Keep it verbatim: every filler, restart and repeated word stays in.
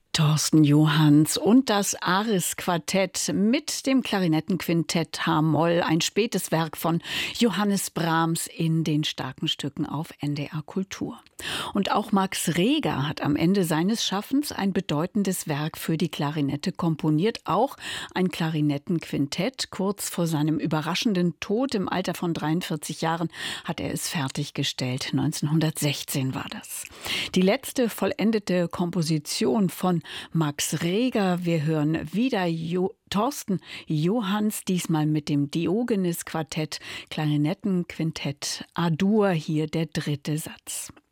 Thorsten Johanns und das Aris-Quartett mit dem Klarinettenquintett H-Moll, ein spätes Werk von Johannes Brahms in den starken Stücken auf N D R Kultur. Und auch Max Reger hat am Ende seines Schaffens ein bedeutendes Werk für die Klarinette komponiert, auch ein Klarinettenquintett. Kurz vor seinem überraschenden Tod im Alter von dreiundvierzig Jahren hat er es fertiggestellt. neunzehnhundertsechzehn war das. Die letzte vollendete Komposition von Max Reger. Wir hören wieder jo- Thorsten Johanns, diesmal mit dem Diogenes-Quartett, Klarinettenquintett A-Dur, hier der dritte Satz.